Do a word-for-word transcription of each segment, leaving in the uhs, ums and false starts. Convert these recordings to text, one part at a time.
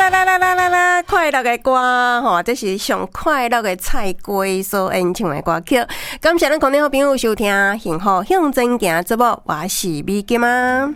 啦啦啦啦啦啦！快乐的歌吼，这是上快乐的菜龟所演唱的歌曲。感谢咱空中好朋友收听《幸福向前行》节目，我是美金啊。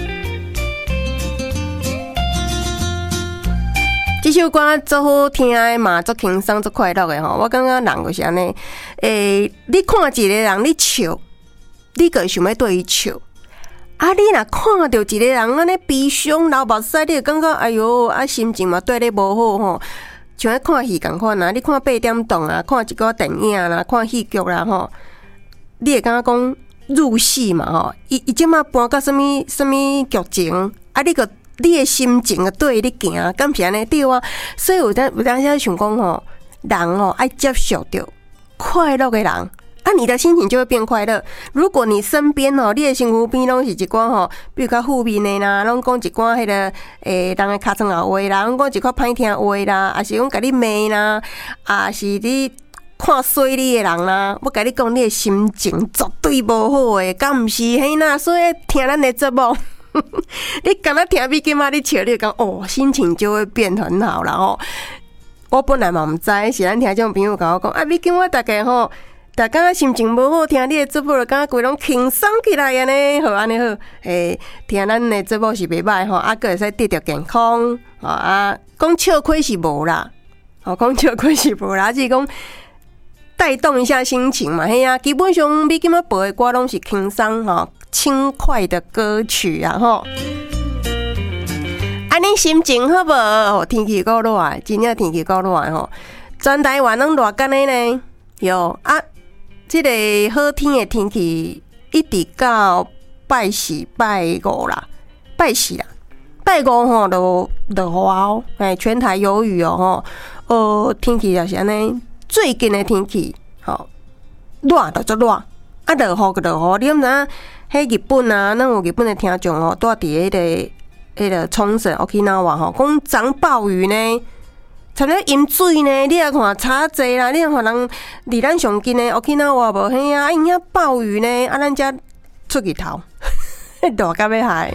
这首歌足好听的嘛，足轻松、足快乐的吼。我感觉人就是安尼，诶，你看一个人你笑，你就想要对伊笑。啊！你若看到一个人安尼悲伤流目屎，你就感觉哎哟，啊心情嘛对你无好吼，像咧看戏共款啊！你看八点档啊，看一个电影啦，看戏剧啦吼，你会感觉讲入戏嘛吼？伊伊即马搬到什么什么剧情，啊！你个你的心情啊对你行，敢是安尼对啊？所以有当有当时想讲吼，人吼爱接受着快乐的人。啊，你的心情就会变快乐。如果你身边吼，你的身躯边拢是一寡吼，比如较负面的啦，拢讲一寡迄个诶，人的尻川后话啦，拢讲一寡歹听话啦，啊是讲甲你骂啦，啊是你看衰你的人啦，我甲你讲，你的心情绝对无好诶，敢毋是？嘿呐，所以听咱的节目，你敢若听比今仔你笑，你就讲哦，心情就会变很好啦吼。我本来嘛毋知，是咱听种朋友甲我讲，啊，比今仔大家吼。大家心情无好，听你的节目就感觉规拢轻松起来安尼，好安尼好。诶，听咱的节目是袂歹吼，啊，个会使得到健康，啊，讲笑亏是无啦，哦，讲笑亏是无啦，只是讲带动一下心情嘛，嘿啊，基本上你今仔播的歌拢是轻松吼、轻快的歌曲啊吼。安尼心情好无？哦，天气够热，真正天气够热吼，全台湾拢热干的呢，有啊。这个好天的天气一直到拜四拜五啦，拜四啦，拜五吼就落雨哦，哎，全台有雨哦吼，呃，天气就是安尼，最近的天气吼，热就足热，啊落雨就落雨，你毋知影？迄日本啊，咱有日本的听众吼，住伫迄个迄个冲绳、Okinawa吼，讲涨暴雨呢。像咧饮水呢，你来看差济啦，你来看人离咱上近的Okinawa无嘿啊，因遐暴雨呢，啊咱遮出日头，热到要害。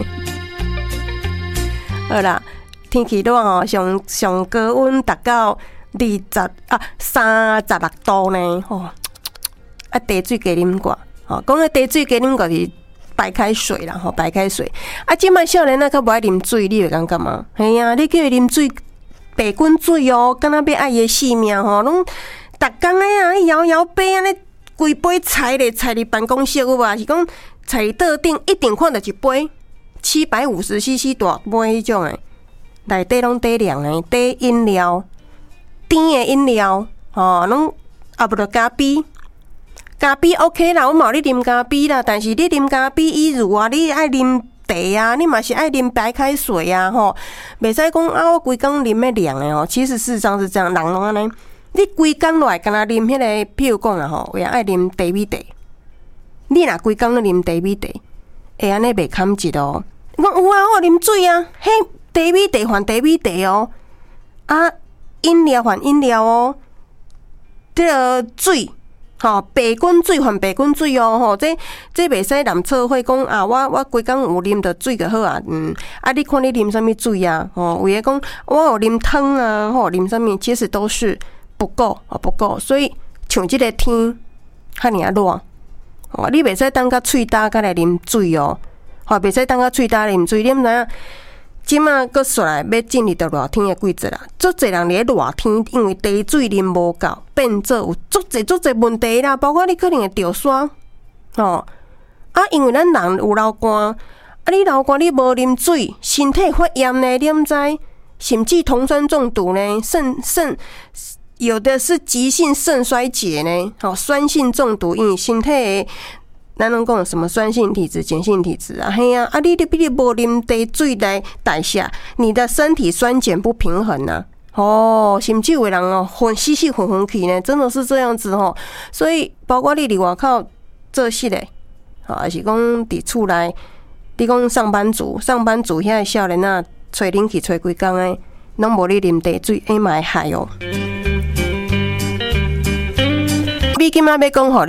好啦，天气热吼，上上高温达到二十啊三十六度呢，吼、哦，啊茶水加啉寡，吼，讲个茶水加啉寡是白开水啦，吼白开水。啊，即摆少年仔较无爱啉水，你会感觉吗？嘿啊，你叫伊啉水。白滚水哦，敢若要爱伊的性命吼，拢逐工诶啊，摇摇杯安尼，规杯菜咧，菜伫办公室有无？是讲菜伫桌顶一定看到一杯七百五十 C C 大杯迄种诶，内底拢底凉诶，底饮料，甜诶饮料，吼，拢啊不着咖啡，咖啡 OK 啦，我嘛有咧啉咖啡啦，但是你啉咖啡以如啊，你爱啉。茶啊，你嘛是爱啉白开水啊，吼，袂使讲啊，我规工啉迄凉的吼。其实事实上是这样，人拢安尼，你规工落来干那啉迄个，譬如讲啦吼，有人爱啉茶米茶，你若规工咧啉茶米茶，会安尼袂堪一哦。我有啊，我啉水啊，迄茶米茶换茶米茶哦，啊，饮料换饮料哦，这个水。吼，白滚水换白滚水哦，吼，这这袂使南测会讲啊，我我规工有啉着水就好啊，嗯，啊，你看你啉什么水啊？吼，有诶讲我有啉汤啊，吼，啉什么，其实都是不够啊，不够，所以像即个天遐尔啊热，哦，你袂使等到喙焦才来啉水哦，吼，袂使等到喙焦啉水，你毋知影？即马阁煞来要进入到热天的季节啦，足侪人伫热天，因为茶水啉无够，变做有足侪足侪问题啦，包括你可能会着霜，吼啊，因为咱人有流汗，啊，你流汗你无啉水，身体发炎呢，你毋知？甚至酮酸中毒呢，肾肾有的是急性肾衰竭呢，吼，酸性中毒，因为身体的。咱拢讲什么酸性体质、碱性体质啊？嘿呀、啊，啊你你你无啉茶水来代谢，你的身体酸碱不平衡啊。哦，甚至有人哦，混稀稀混混去呢，真的是这样子吼。所以包括你伫外口做事的，啊，还是讲伫厝内，你讲上班族，上班族遐少年仔吹冷气吹规工诶，拢无咧啉茶水，哎嘛会害哦。你今仔要讲吼。